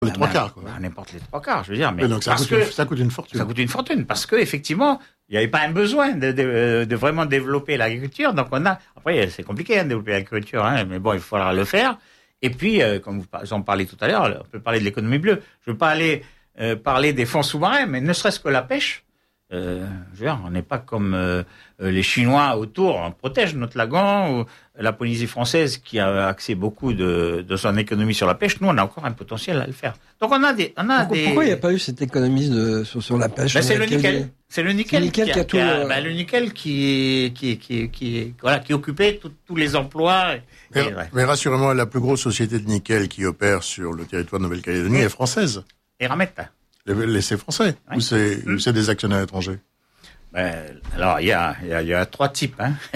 Les trois quarts, quoi. N'importe les trois quarts, je veux dire. Mais donc ça coûte une fortune. Ça coûte une fortune parce que effectivement, il n'y avait pas un besoin de vraiment développer l'agriculture. Donc après c'est compliqué de développer l'agriculture, mais bon, il faudra le faire. Et puis, comme vous en parlez tout à l'heure, on peut parler de l'économie bleue. Je veux pas aller parler des fonds sous-marins, mais ne serait-ce que la pêche. Je veux dire, on n'est pas comme les Chinois autour. On protège notre lagon, ou la Polynésie française qui a axé beaucoup de son économie sur la pêche. Nous, on a encore un potentiel à le faire. Donc, Pourquoi il n'y a pas eu cette économie sur la pêche? C'est le nickel. C'est le nickel qui a tout. Le nickel qui occupait tous les emplois. Mais rassurez-moi, la plus grosse société de nickel qui opère sur le territoire de Nouvelle-Calédonie est française. Eramet. C'est français, ou c'est des actionnaires étrangers? Alors, il y a trois types.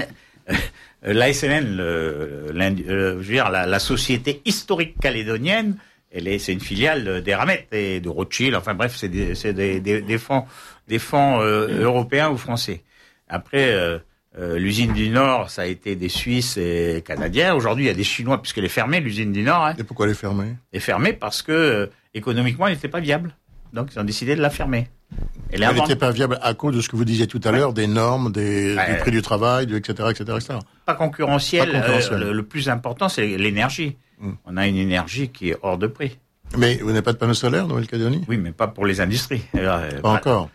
L'ASNN, je veux dire, la société historique calédonienne, c'est une filiale d'Eramet et de Rothschild. Enfin bref, c'est des fonds européens ou français. Après, l'usine du Nord, ça a été des Suisses et Canadiens. Aujourd'hui, il y a des Chinois puisqu'elle est fermée, l'usine du Nord. Et pourquoi elle est fermée? Elle est fermée parce que économiquement, elle n'était pas viable. Donc, ils ont décidé de la fermer. Elle n'était pas viable à cause de ce que vous disiez tout à l'heure, des normes, du prix du travail, etc., etc. Pas concurrentiel. Le plus important, c'est l'énergie. On a une énergie qui est hors de prix. Mais vous n'avez pas de panneaux solaires, Nouvelle-Calédonie? Oui, mais pas pour les industries. Pas encore.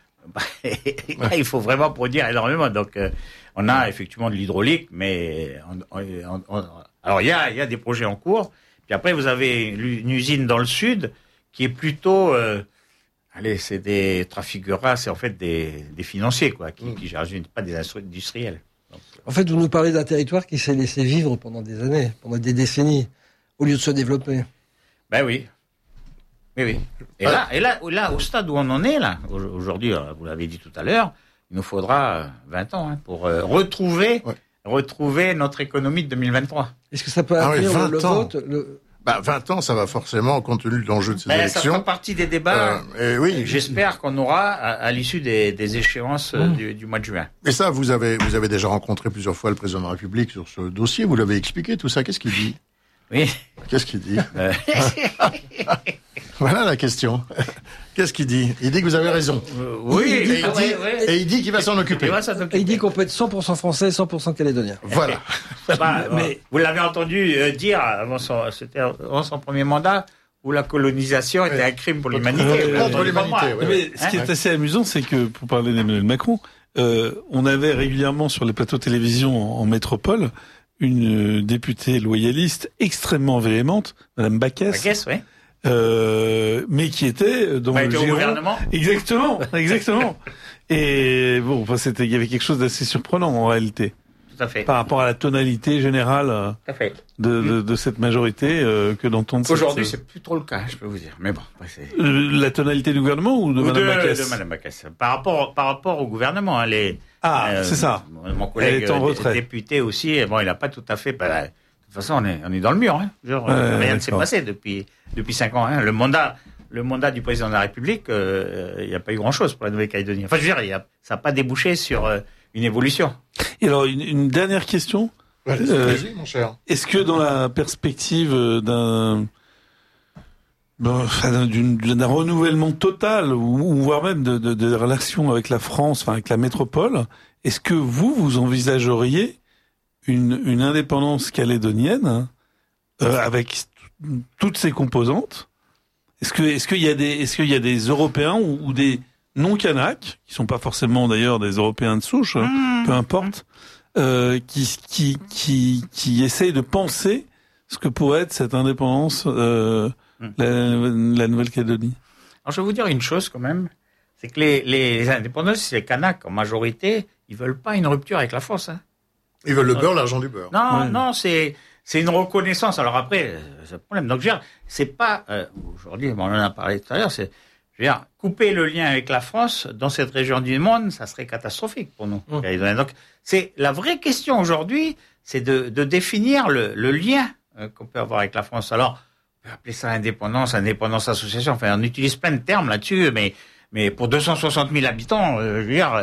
Il faut vraiment produire énormément. Donc, on a effectivement de l'hydraulique, mais alors il y a des projets en cours. Puis après, vous avez une usine dans le sud qui est plutôt c'est des Trafigura, c'est en fait des financiers, quoi, qui gèrent, pas des industriels. Donc, en fait, vous nous parlez d'un territoire qui s'est laissé vivre pendant des années, pendant des décennies, au lieu de se développer. Ben oui. Oui. Et là, au stade où on en est, là, aujourd'hui, vous l'avez dit tout à l'heure, il nous faudra 20 ans pour retrouver notre économie de 2023. Est-ce que ça peut inclure le vote 20 ans, ça va forcément, compte tenu de l'enjeu de ces élections. Ça fera partie des débats. Oui. J'espère qu'on aura à l'issue des échéances du mois de juin. Et ça, vous avez déjà rencontré plusieurs fois le président de la République sur ce dossier. Vous l'avez expliqué, tout ça. Qu'est-ce qu'il dit? Oui. Qu'est-ce qu'il dit? Voilà la question. Qu'est-ce qu'il dit? Il dit que vous avez raison. Oui. Et il dit qu'il va s'en occuper. Et il dit qu'on peut être 100% français et 100% calédonien. Voilà. Mais vous l'avez entendu dire avant son premier mandat, où la colonisation était un crime pour l'humanité. Contre l'humanité. Mais ce qui est assez amusant, c'est que, pour parler d'Emmanuel Macron, on avait régulièrement sur les plateaux de télévision en métropole une députée loyaliste extrêmement véhémente, Madame Baquès. Baquès, oui. Mais qui était dans le giron. Au gouvernement. Exactement. Et bon, il y avait quelque chose d'assez surprenant en réalité. Tout à fait. Par rapport à la tonalité générale de cette majorité que d'entendre. Aujourd'hui, c'est plus trop le cas, je peux vous dire. Mais bon, la tonalité du gouvernement ou de Madame Baquès? De Madame Baquès. Par rapport au gouvernement, c'est ça. Mon collègue député aussi, il n'a pas tout à fait. De toute façon, on est dans le mur. Rien ne s'est passé depuis 5 ans. Le mandat du président de la République, il n'y a pas eu grand-chose pour la Nouvelle-Calédonie. Enfin, je veux dire, ça n'a pas débouché sur une évolution. Et alors, une dernière question. Vas-y, mon cher. Est-ce que dans la perspective d'un renouvellement total, ou voire même de relations avec la France, avec la métropole, est-ce que vous envisageriez une indépendance calédonienne avec toutes ses composantes? Est-ce qu'il y a des Européens ou des non-Kanaks, qui sont pas forcément d'ailleurs des Européens de souche, peu importe, qui essayent de penser ce que pourrait être cette indépendance la Nouvelle-Calédonie? Alors je vais vous dire une chose quand même, c'est que les indépendances, les Kanaks en majorité, ils veulent pas une rupture avec la France. Ils veulent le beurre, l'argent du beurre. Non, c'est une reconnaissance. Alors après, c'est le problème. Donc je veux dire, c'est pas aujourd'hui, on en a parlé tout à l'heure, je veux dire, couper le lien avec la France dans cette région du monde, ça serait catastrophique pour nous. Donc, c'est la vraie question aujourd'hui, c'est de définir le lien qu'on peut avoir avec la France. Alors, on peut appeler ça indépendance association. Enfin, on utilise plein de termes là-dessus, mais pour 260 000 habitants, je veux dire,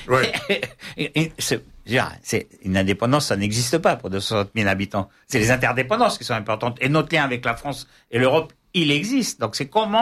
c'est une indépendance, ça n'existe pas pour 260 000 habitants. C'est les interdépendances qui sont importantes. Et notre lien avec la France et l'Europe il existe. Donc c'est comment